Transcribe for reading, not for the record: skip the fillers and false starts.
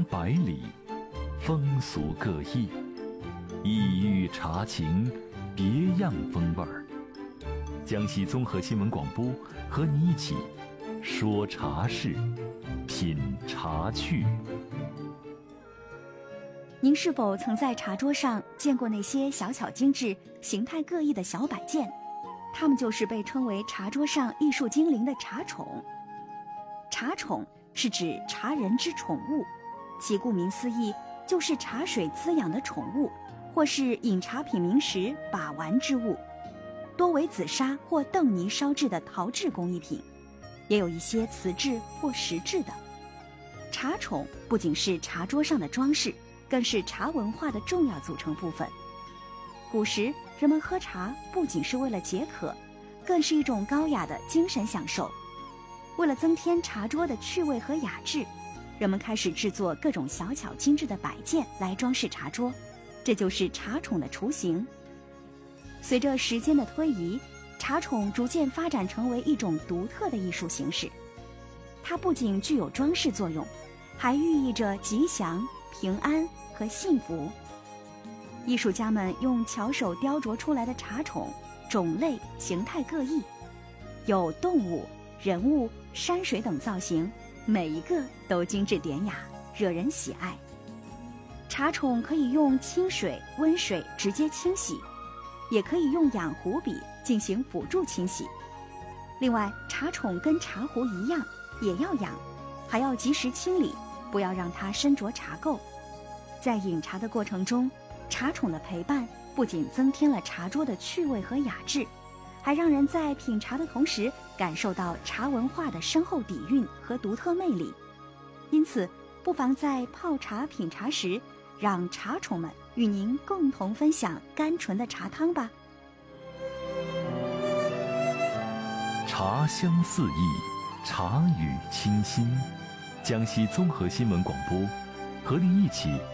百里，风俗各异，异域茶情，别样风味儿。江西综合新闻广播和你一起说茶事，品茶趣。 您是否曾在茶桌上见过那些小巧精致、形态各异的小摆件？它们就是被称为茶桌上艺术精灵的茶宠。茶宠是指茶人之宠物，其顾名思义，就是茶水滋养的宠物，或是饮茶品茗时把玩之物。多为紫砂或邓泥烧制的陶制工艺品，也有一些瓷制或石制的。茶宠不仅是茶桌上的装饰，更是茶文化的重要组成部分。古时人们喝茶不仅是为了解渴，更是一种高雅的精神享受。为了增添茶桌的趣味和雅致，人们开始制作各种小巧精致的摆件来装饰茶桌，这就是茶宠的雏形。随着时间的推移，茶宠逐渐发展成为一种独特的艺术形式。它不仅具有装饰作用，还寓意着吉祥、平安和幸福。艺术家们用巧手雕琢出来的茶宠，种类形态各异，有动物、人物、山水等造型，每一个都精致典雅，惹人喜爱。茶宠可以用清水、温水直接清洗，也可以用养壶笔进行辅助清洗。另外，茶宠跟茶壶一样，也要养，还要及时清理，不要让它身着茶垢。在饮茶的过程中，茶宠的陪伴不仅增添了茶桌的趣味和雅致，还让人在品茶的同时感受到茶文化的深厚底蕴和独特魅力。因此，不妨在泡茶品茶时，让茶宠们与您共同分享甘醇的茶汤吧。 茶香四溢，茶语清新。江西综合新闻广播和您一起